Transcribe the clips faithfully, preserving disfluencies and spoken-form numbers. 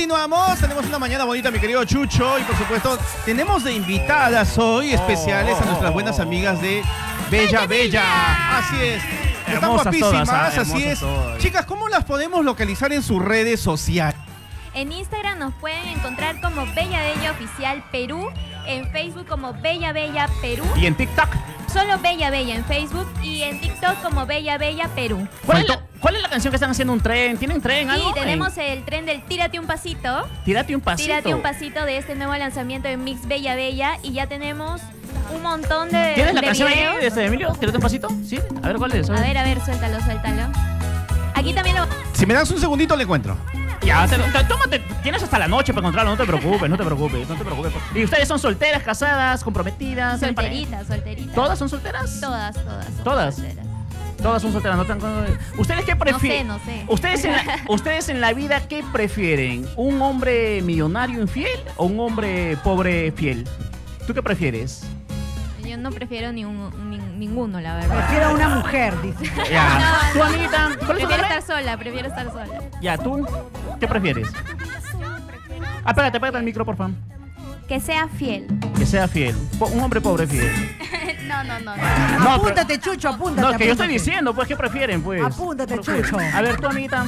Continuamos, tenemos una mañana bonita, mi querido Chucho, y por supuesto tenemos de invitadas hoy especiales a nuestras buenas amigas de Bella Bella. Así es. Están Hermosas guapísimas, todas, ¿eh? así es. Todas. Chicas, ¿cómo las podemos localizar en sus redes sociales? En Instagram nos pueden encontrar como Bella Bella Oficial Perú, en Facebook como Bella Bella Perú, Y en TikTok. solo Bella Bella en Facebook y en TikTok como Bella Bella Perú. ¿Cuál es, la, ¿Cuál es la canción que están haciendo un tren? ¿Tienen tren? Y ¿Algo? tenemos En- el tren del Tírate un pasito. Tírate un pasito. Tírate un pasito de este nuevo lanzamiento de Mix Bella Bella y ya tenemos un montón de ¿Tienes la de canción videos. ahí, este, Emilio? Tírate un pasito. Sí. A ver cuál es. A ver, a ver, suéltalo, suéltalo. Aquí también lo... Si me das un segundito, le encuentro. Ya, te, te- tómate, tienes hasta la noche para encontrarlo, no te preocupes, no te preocupes, no te preocupes. ¿Y ustedes son solteras, casadas, comprometidas? ¿Tienen pareja? Solteritas, solteritas. ¿Todas son solteras? Todas, todas. son ¿Todas? solteras. Todas son solteras, no tan... ¿Ustedes qué prefieren? No sé, no sé. ¿Ustedes en, la, ¿Ustedes en la vida qué prefieren? ¿Un hombre millonario infiel o un hombre pobre fiel? ¿Tú qué prefieres? Yo no prefiero ni un- ni- ninguno, la verdad. Prefiero a una mujer, dice. Ya. No, ¿Tú, no. amiguita? ¿Cuál es tu Prefiero nombre? estar sola, prefiero estar sola. Ya, ¿tú? ¿Qué prefieres? Ah, pégate, pégate al micro, por favor. Que sea fiel. Que sea fiel. Po- Un hombre pobre fiel. No, no, no. no. No, Apúntate, Chucho, apúntate. No, es que yo estoy apúntate. diciendo, pues, ¿qué prefieren, pues? Apúntate, ¿Por qué? Chucho. A ver, tú, amiguita.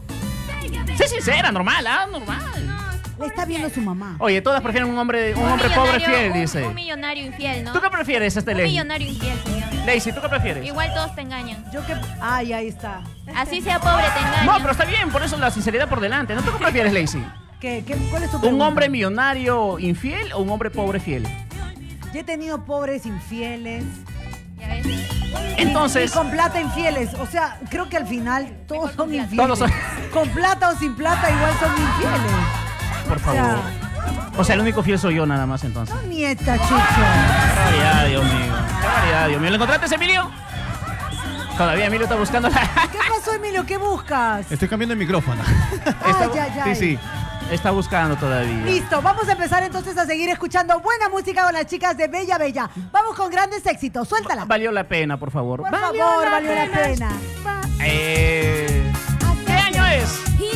Sé sincera, normal, ¿ah? Normal. Le está viendo su mamá. Oye, todas prefieren un hombre, un Un hombre pobre millonario- fiel, un- dice. Un millonario infiel, ¿no? ¿Tú qué prefieres, este Un Lacey? millonario infiel, señor. Lacey, ¿tú qué prefieres? Igual todos te engañan. Yo que. Ay, ahí está. Así sea pobre, te engañan. No, pero está bien, por eso la sinceridad por delante. ¿No tú qué prefieres, Lacey? ¿Qué, qué, ¿Cuál es tu ¿Un pregunta? hombre millonario infiel o un hombre pobre fiel? Yo he tenido pobres infieles. Ya ves. Entonces, Y con plata infieles. O sea, creo que al final todos son plata. infieles. Todos son- Con plata o sin plata igual son infieles. por O sea, favor. O sea, el único fiel soy yo nada más entonces. no nieta, Chucho. Qué variedad, Dios mío. Qué variedad, Dios mío. ¿Lo encontraste, Emilio? Todavía Emilio está buscando la... ¿Qué pasó, Emilio? ¿Qué buscas? Estoy cambiando el micrófono. Ay, ay, ay. Sí, sí. Está buscando todavía. Listo, vamos a empezar entonces a seguir escuchando buena música con las chicas de Bella Bella. Vamos con grandes éxitos, suéltala. Valió la pena, por favor. Por favor, valió la pena. Eh, ¿Qué año es? Y